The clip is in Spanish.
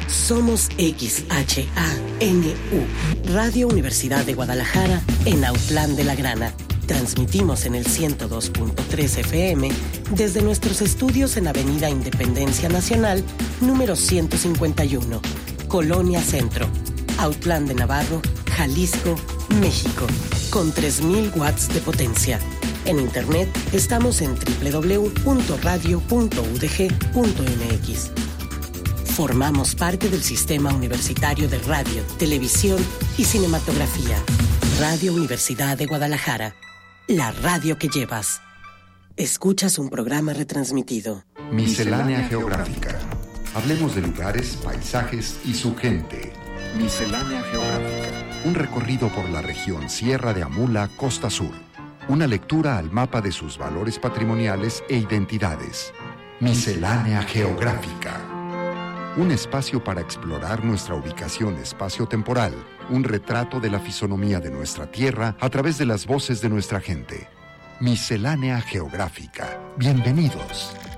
Somos XHANU, Radio Universidad de Guadalajara, en Autlán de la Grana. Transmitimos en el 102.3 FM desde nuestros estudios en Avenida Independencia Nacional, número 151, Colonia Centro, Autlán de Navarro, Jalisco, México, con 3,000 watts de potencia. En internet estamos en www.radio.udg.mx. Formamos parte del Sistema Universitario de Radio, Televisión y Cinematografía. Radio Universidad de Guadalajara. La radio que llevas. Escuchas un programa retransmitido. Miscelánea Geográfica. Hablemos de lugares, paisajes y su gente. Miscelánea Geográfica. Un recorrido por la región Sierra de Amula, Costa Sur. Una lectura al mapa de sus valores patrimoniales e identidades. Miscelánea Geográfica. Un espacio para explorar nuestra ubicación espacio-temporal, un retrato de la fisonomía de nuestra tierra a través de las voces de nuestra gente. Miscelánea Geográfica. Bienvenidos.